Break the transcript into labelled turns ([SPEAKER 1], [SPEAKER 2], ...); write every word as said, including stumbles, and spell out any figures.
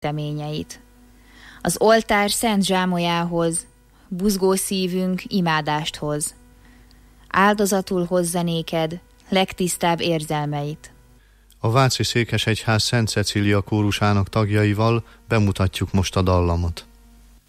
[SPEAKER 1] teményeit. Az oltár szent zsámolyához, buzgó szívünk imádást hoz. Áldozatul hozza néked legtisztább érzelmeit.
[SPEAKER 2] A Váci Székesegyház Szent Cecília kórusának tagjaival bemutatjuk most a dallamot.